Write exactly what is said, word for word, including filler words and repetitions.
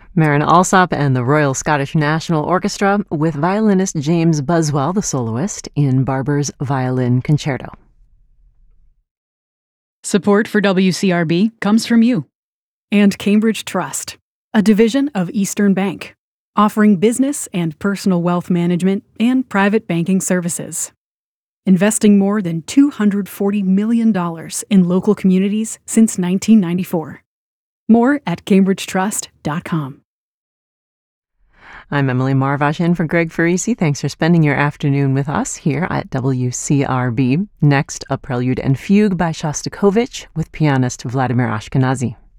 Marin Alsop and the Royal Scottish National Orchestra with violinist James Buswell, the soloist, in Barber's Violin Concerto. Support for W C R B comes from you. And Cambridge Trust, a division of Eastern Bank, offering business and personal wealth management and private banking services. Investing more than two hundred forty million dollars in local communities since nineteen ninety-four. More at cambridge trust dot com. I'm Emily Marvash in for Greg Farisi. Thanks for spending your afternoon with us here at W C R B. Next, a prelude and fugue by Shostakovich with pianist Vladimir Ashkenazy.